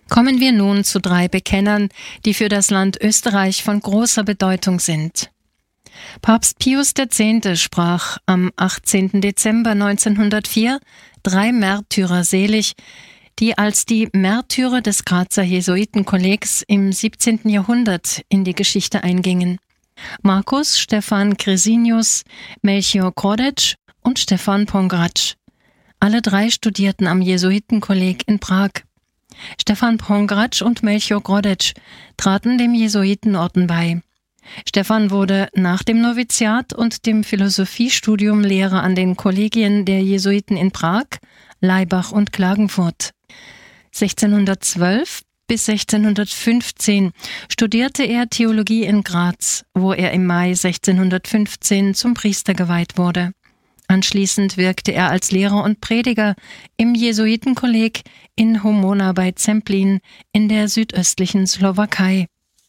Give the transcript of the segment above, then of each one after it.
Kommen wir nun zu 3 Bekennern, die für das Land Österreich von großer Bedeutung sind. Papst Pius X. sprach am 18. Dezember 1904 3 Märtyrer selig, die als die Märtyrer des Grazer Jesuitenkollegs im 17. Jahrhundert in die Geschichte eingingen. Markus Stefan Chresinius, Melchior Grodecz und Stefan Pongratz. Alle 3 studierten am Jesuitenkolleg in Prag. Stefan Pongratz und Melchior Grodecz traten dem Jesuitenorden bei. Stefan wurde nach dem Noviziat und dem Philosophiestudium Lehrer an den Kollegien der Jesuiten in Prag, Laibach und Klagenfurt. 1612 bis 1615 studierte er Theologie in Graz, wo er im Mai 1615 zum Priester geweiht wurde. Anschließend wirkte er als Lehrer und Prediger im Jesuitenkolleg in Homona bei Zemplín in der südöstlichen Slowakei.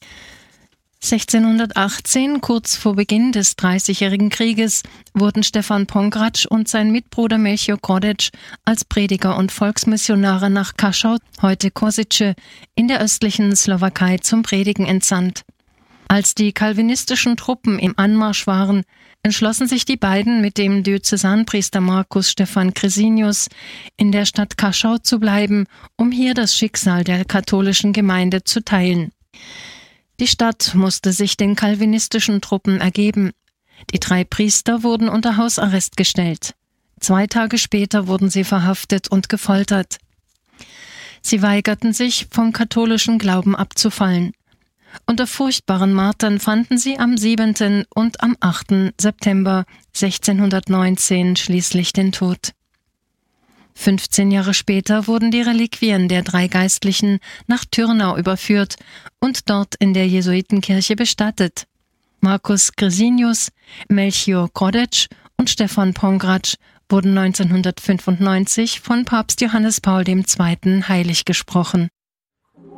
1618, kurz vor Beginn des Dreißigjährigen Krieges, wurden Stefan Pongratz und sein Mitbruder Melchior Grodecz als Prediger und Volksmissionare nach Kaschau, heute Kosice, in der östlichen Slowakei zum Predigen entsandt. Als die calvinistischen Truppen im Anmarsch waren, entschlossen sich die beiden mit dem Diözesanpriester Markus Stefan Chresinius in der Stadt Kaschau zu bleiben, um hier das Schicksal der katholischen Gemeinde zu teilen. Die Stadt musste sich den calvinistischen Truppen ergeben. Die 3 Priester wurden unter Hausarrest gestellt. 2 Tage später wurden sie verhaftet und gefoltert. Sie weigerten sich, vom katholischen Glauben abzufallen. Unter furchtbaren Martern fanden sie am 7. und am 8. September 1619 schließlich den Tod. 15 Jahre später wurden die Reliquien der 3 Geistlichen nach Tyrnau überführt und dort in der Jesuitenkirche bestattet. Markus Chresinius, Melchior Grodecz und Stefan Pongratz wurden 1995 von Papst Johannes Paul II. Heilig gesprochen.